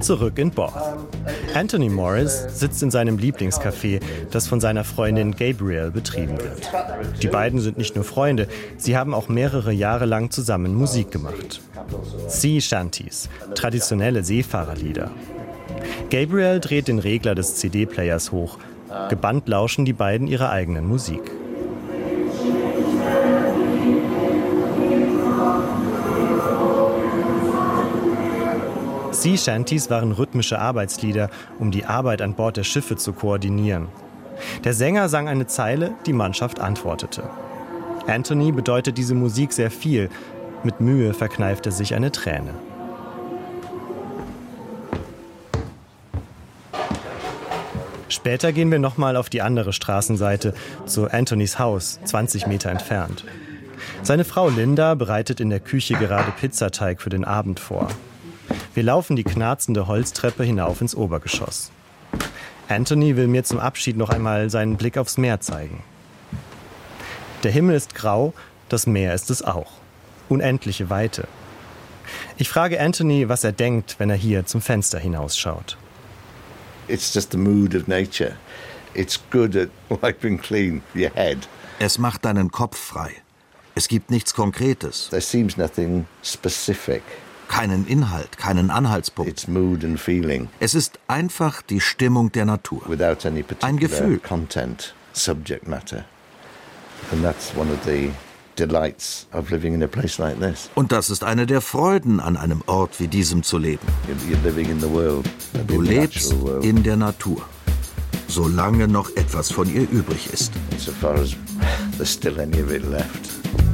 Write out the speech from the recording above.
Zurück in Bath. Anthony Morris sitzt in seinem Lieblingscafé, das von seiner Freundin Gabrielle betrieben wird. Die beiden sind nicht nur Freunde, sie haben auch mehrere Jahre lang zusammen Musik gemacht. Sea Shanties, traditionelle Seefahrerlieder. Gabrielle dreht den Regler des CD-Players hoch. Gebannt lauschen die beiden ihrer eigenen Musik. Sea Shanties waren rhythmische Arbeitslieder, um die Arbeit an Bord der Schiffe zu koordinieren. Der Sänger sang eine Zeile, die Mannschaft antwortete. Anthony bedeutet diese Musik sehr viel. Mit Mühe verkneift er sich eine Träne. Später gehen wir nochmal auf die andere Straßenseite, zu Anthonys Haus, 20 Meter entfernt. Seine Frau Linda bereitet in der Küche gerade Pizzateig für den Abend vor. Wir laufen die knarzende Holztreppe hinauf ins Obergeschoss. Anthony will mir zum Abschied noch einmal seinen Blick aufs Meer zeigen. Der Himmel ist grau, das Meer ist es auch. Unendliche Weite. Ich frage Anthony, was er denkt, wenn er hier zum Fenster hinausschaut. It's just the mood of nature. It's good at wiping clean your head. Es macht deinen Kopf frei. Es gibt nichts Konkretes. There seems nothing specific. Keinen Inhalt, keinen Anhaltspunkt. It's mood and feeling. Es ist einfach die Stimmung der Natur. Without any particular Ein Gefühl. Content, subject matter. And that's one of the delights of living in a place like this. Und das ist eine der Freuden, an einem Ort wie diesem zu leben. You're living in the world. Du lebst in der Natur, solange noch etwas von ihr übrig ist. So far as there's still any of it left.